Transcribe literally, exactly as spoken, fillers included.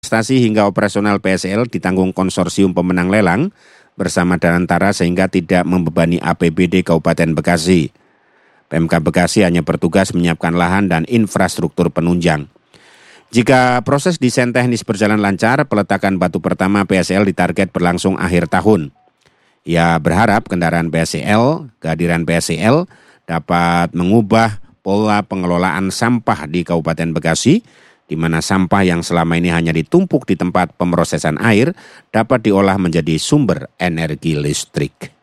Investasi hingga operasional P S L ditanggung konsorsium pemenang lelang bersama Danantara sehingga tidak membebani A P B D Kabupaten Bekasi. P M K Bekasi hanya bertugas menyiapkan lahan dan infrastruktur penunjang. Jika proses desain teknis berjalan lancar, peletakan batu pertama P S L ditarget berlangsung akhir tahun. Ia berharap kendaraan P S L, kehadiran P S L dapat mengubah pola pengelolaan sampah di Kabupaten Bekasi, di mana sampah yang selama ini hanya ditumpuk di tempat pemrosesan air dapat diolah menjadi sumber energi listrik.